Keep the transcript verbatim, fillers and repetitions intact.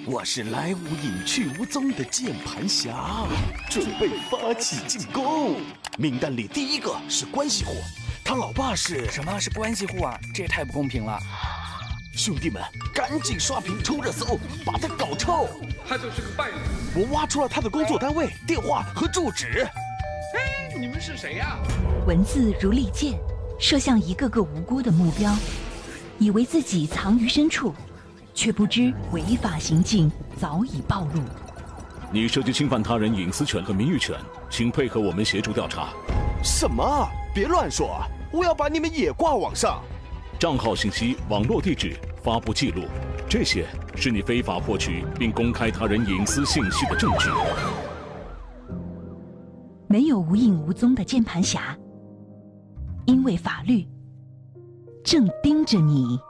我是来无影去无踪的键盘侠，准备发起进攻。名单里第一个是关系户，他老爸是…… 什么是关系户啊？这也太不公平了！ 兄弟们，赶紧刷屏冲热搜，把他搞臭！ 他就是个败类。 我挖出了他的工作单位、电话和住址。 哎，你们是谁呀？ 文字如利剑，射向一个个无辜的目标，以为自己藏于深处，却不知违法行径早已暴露。 你涉及侵犯他人隐私权和名誉权，请配合我们协助调查。 什么？别乱说！我要把你们也挂网上。 账号信息、网络地址、发布记录，这些是你非法获取并公开他人隐私信息的证据。 没有无影无踪的键盘侠，因为法律正盯着你。